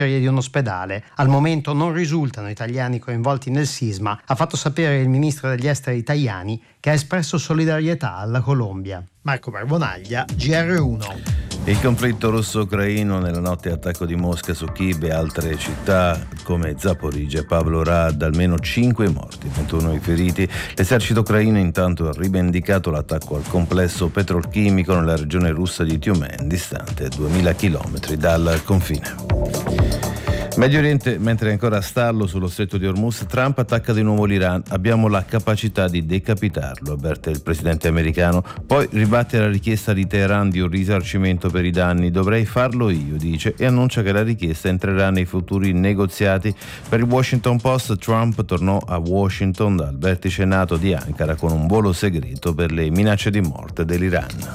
di un ospedale. Al momento non risultano italiani coinvolti nel sisma, ha fatto sapere il ministro degli esteri Tajani, che ha espresso solidarietà alla Colombia. Marco Barbonaglia, GR1. Il conflitto russo-ucraino nella notte attacco di Mosca su Kiev e altre città come Zaporizhzhia e Pavlograd, almeno 5 morti, 21 i feriti. L'esercito ucraino intanto ha rivendicato l'attacco al complesso petrolchimico nella regione russa di Tyumen, distante 2000 km dal confine. Medio Oriente, mentre è ancora a stallo sullo stretto di Hormuz, Trump attacca di nuovo l'Iran. Abbiamo la capacità di decapitarlo, avverte il presidente americano. Poi ribatte la richiesta di Teheran di un risarcimento per i danni. Dovrei farlo io, dice, e annuncia che la richiesta entrerà nei futuri negoziati. Per il Washington Post, Trump tornò a Washington dal vertice NATO di Ankara con un volo segreto per le minacce di morte dell'Iran.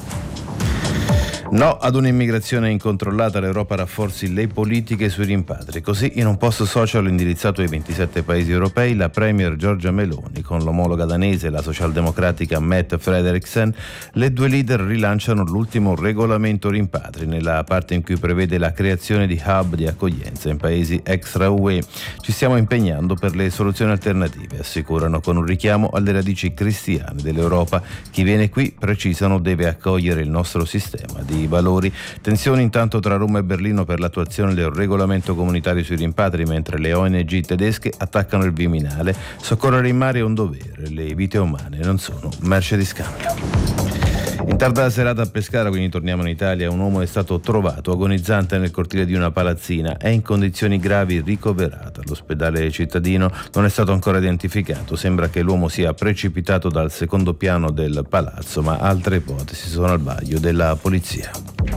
No ad un'immigrazione incontrollata, l'Europa rafforzi le politiche sui rimpatri. Così, in un post social indirizzato ai 27 paesi europei, la premier Giorgia Meloni, con l'omologa danese, la socialdemocratica Mette Frederiksen, le due leader rilanciano l'ultimo regolamento rimpatri, nella parte in cui prevede la creazione di hub di accoglienza in paesi extra UE. Ci stiamo impegnando per le soluzioni alternative, assicurano, con un richiamo alle radici cristiane dell'Europa. Chi viene qui, precisano, deve accogliere il nostro sistema di valori. Tensioni intanto tra Roma e Berlino per l'attuazione del regolamento comunitario sui rimpatri, mentre le ONG tedesche attaccano il Viminale. Soccorrere in mare è un dovere, le vite umane non sono merce di scambio. In tarda serata a Pescara, quindi torniamo in Italia, un uomo è stato trovato agonizzante nel cortile di una palazzina, è in condizioni gravi, ricoverato all'ospedale cittadino, non è stato ancora identificato, sembra che l'uomo sia precipitato dal secondo piano del palazzo, ma altre ipotesi sono al vaglio della polizia.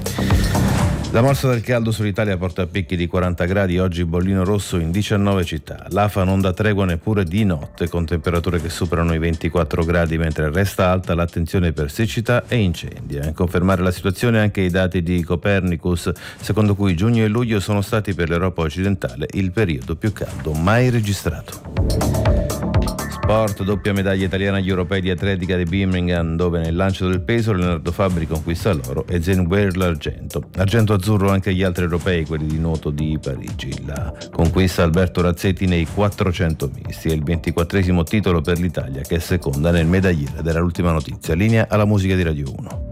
La morsa del caldo sull'Italia porta a picchi di 40 gradi, oggi bollino rosso in 19 città. L'AFA non dà tregua neppure di notte, con temperature che superano i 24 gradi, mentre resta alta l'attenzione per siccità e incendi. A confermare la situazione anche i dati di Copernicus, secondo cui giugno e luglio sono stati per l'Europa occidentale il periodo più caldo mai registrato. Sport, doppia medaglia italiana agli europei di atletica di Birmingham, dove nel lancio del peso Leonardo Fabbri conquista l'oro e Zen Weir l'argento. Argento-azzurro anche gli altri europei, quelli di nuoto di Parigi. La conquista Alberto Razzetti nei 400 misti, è il 24esimo titolo per l'Italia, che è seconda nel medagliere della Ultima Notizia. Linea alla musica di Radio 1.